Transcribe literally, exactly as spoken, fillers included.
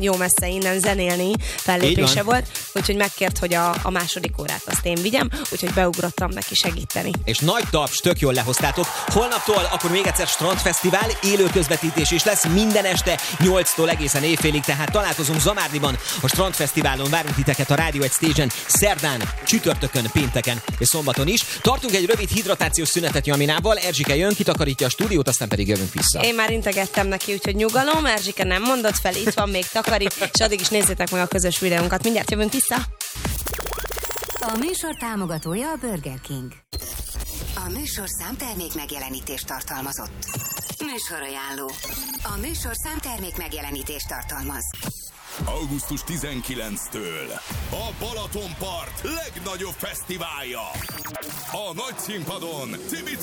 jó messze innen zenélni fellépése volt, úgyhogy megkért, hogy a, a második órát azt én vigyem, úgyhogy beugrottam neki segíteni. És nagy taps, tök jól lehoztátok. Holnaptól akkor még egyszer Strandfesztivál, élő közvetítés is lesz minden este nyolctól egészen éjfélig, tehát találkozunk Zamárdiban a Strandfesztiválon, várunk titeket a Rádió egy Stage-en szerdán, csütörtökön, pénteken és szombaton is. Tartunk egy rövid hidratációs szünetet Jaminával, Erzsike jön, kitakarítja a stúdiót, aztán pedig jövünk vissza. Én már integettem neki, úgyhogy nyugalom, Erzsike nem mondott fel, itt van még takarít, és addig is nézzétek meg a közös videónkat. Mindjárt jövünk vissza. A műsor támogatója a Burger King. A műsor számtermék megjelenítést tartalmazott. Műsorajánló. A műsor számtermék megjelenítést tartalmaz. augusztus tizenkilencedikétől a Balatonpart legnagyobb fesztiválja. A nagy színpadon Cimit